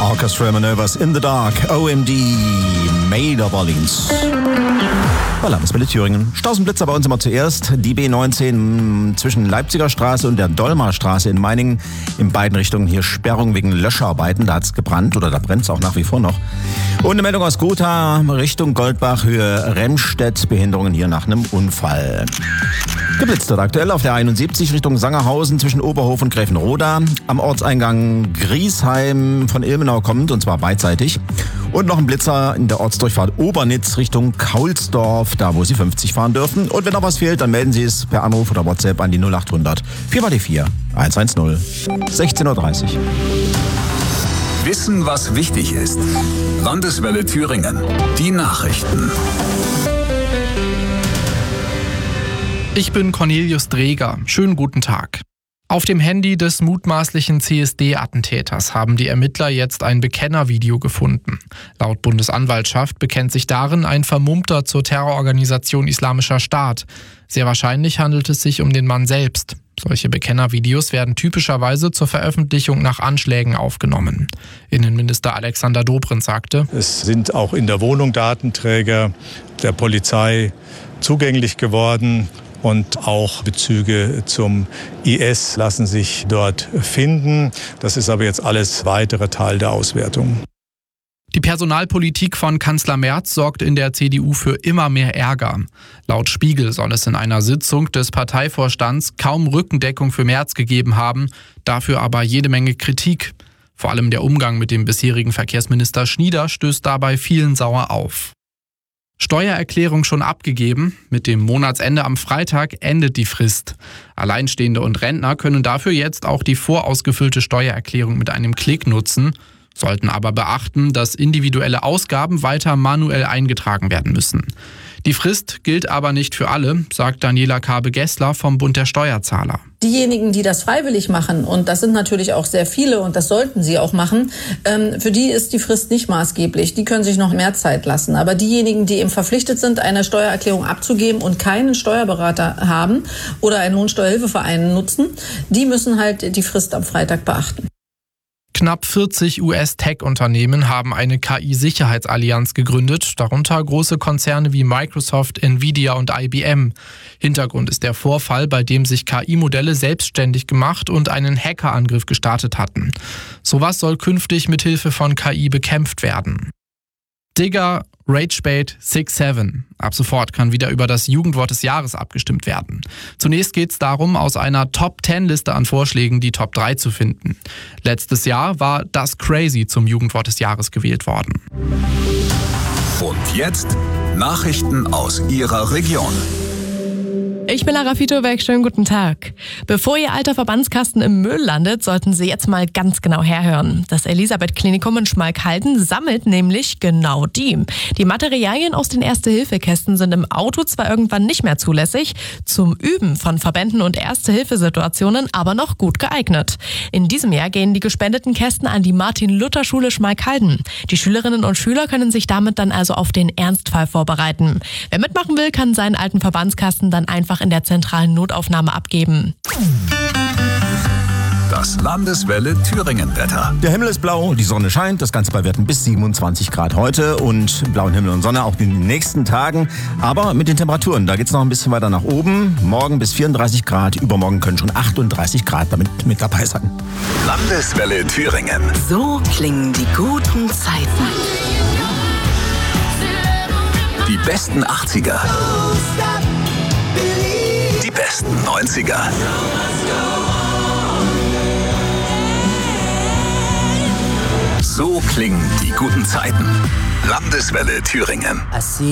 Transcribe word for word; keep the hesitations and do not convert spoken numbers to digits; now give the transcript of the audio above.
Orchestra Maneuvers in the Dark, O M D, Made of Orleans. Bei Landeswelle Thüringen. Stausenblitzer bei uns immer zuerst. Die B neunzehn zwischen Leipziger Straße und der Dolmarstraße in Meiningen. In beiden Richtungen hier Sperrung wegen Löscharbeiten. Da hat es gebrannt oder da brennt es auch nach wie vor noch. Und eine Meldung aus Gotha Richtung Goldbach, Höhe Remstedt. Behinderungen hier nach einem Unfall. Geblitzt wird aktuell auf der einundsiebzig Richtung Sangerhausen zwischen Oberhof und Gräfenroda. Am Ortseingang Griesheim von Ilmenau kommt, und zwar beidseitig. Und noch ein Blitzer in der Ortsdurchfahrt Obernitz Richtung Kaulsdorf, da wo Sie fünfzig fahren dürfen. Und wenn noch was fehlt, dann melden Sie es per Anruf oder WhatsApp an die null achthundert vier mal die vier eins eins null. sechzehn Uhr dreißig. Wissen, was wichtig ist. Landeswelle Thüringen. Die Nachrichten. Ich bin Cornelius Dreger. Schönen guten Tag. Auf dem Handy des mutmaßlichen C S D-Attentäters haben die Ermittler jetzt ein Bekennervideo gefunden. Laut Bundesanwaltschaft bekennt sich darin ein Vermummter zur Terrororganisation Islamischer Staat. Sehr wahrscheinlich handelt es sich um den Mann selbst. Solche Bekennervideos werden typischerweise zur Veröffentlichung nach Anschlägen aufgenommen. Innenminister Alexander Dobrindt sagte: Es sind auch in der Wohnung Datenträger der Polizei zugänglich geworden. Und auch Bezüge zum I S lassen sich dort finden. Das ist aber jetzt alles weitere Teil der Auswertung. Die Personalpolitik von Kanzler Merz sorgt in der C D U für immer mehr Ärger. Laut Spiegel soll es in einer Sitzung des Parteivorstands kaum Rückendeckung für Merz gegeben haben, dafür aber jede Menge Kritik. Vor allem der Umgang mit dem bisherigen Verkehrsminister Schnieder stößt dabei vielen sauer auf. Steuererklärung schon abgegeben. Mit dem Monatsende am Freitag endet die Frist. Alleinstehende und Rentner können dafür jetzt auch die vorausgefüllte Steuererklärung mit einem Klick nutzen, sollten aber beachten, dass individuelle Ausgaben weiter manuell eingetragen werden müssen. Die Frist gilt aber nicht für alle, sagt Daniela Kabe-Gessler vom Bund der Steuerzahler. Diejenigen, die das freiwillig machen, und das sind natürlich auch sehr viele und das sollten sie auch machen, ähm, für die ist die Frist nicht maßgeblich. Die können sich noch mehr Zeit lassen. Aber diejenigen, die eben verpflichtet sind, eine Steuererklärung abzugeben und keinen Steuerberater haben oder einen Lohnsteuerhilfeverein nutzen, die müssen halt die Frist am Freitag beachten. Knapp vierzig U S-Tech-Unternehmen haben eine K I-Sicherheitsallianz gegründet, darunter große Konzerne wie Microsoft, Nvidia und I B M. Hintergrund ist der Vorfall, bei dem sich K I-Modelle selbstständig gemacht und einen Hackerangriff gestartet hatten. Sowas soll künftig mit Hilfe von K I bekämpft werden. Digger, Ragebait, six seven. Ab sofort kann wieder über das Jugendwort des Jahres abgestimmt werden. Zunächst geht es darum, aus einer Top zehn Liste an Vorschlägen die Top drei zu finden. Letztes Jahr war das Crazy zum Jugendwort des Jahres gewählt worden. Und jetzt Nachrichten aus Ihrer Region. Ich bin Lara Fitobeck, schönen guten Tag. Bevor Ihr alter Verbandskasten im Müll landet, sollten Sie jetzt mal ganz genau herhören. Das Elisabeth-Klinikum in Schmalkalden sammelt nämlich genau die. Die Materialien aus den Erste-Hilfe-Kästen sind im Auto zwar irgendwann nicht mehr zulässig, zum Üben von Verbänden und Erste-Hilfe-Situationen aber noch gut geeignet. In diesem Jahr gehen die gespendeten Kästen an die Martin-Luther-Schule Schmalkalden. Die Schülerinnen und Schüler können sich damit dann also auf den Ernstfall vorbereiten. Wer mitmachen will, kann seinen alten Verbandskasten dann einfach in der zentralen Notaufnahme abgeben. Das Landeswelle Thüringen-Wetter. Der Himmel ist blau, die Sonne scheint, das Ganze bei Werten bis siebenundzwanzig Grad heute und blauen Himmel und Sonne auch in den nächsten Tagen. Aber mit den Temperaturen, da geht es noch ein bisschen weiter nach oben. Morgen bis vierunddreißig Grad, übermorgen können schon achtunddreißig Grad damit mit dabei sein. Landeswelle Thüringen. So klingen die guten Zeiten. Die besten achtziger. Die besten neunziger. So klingen die guten Zeiten. Landeswelle Thüringen.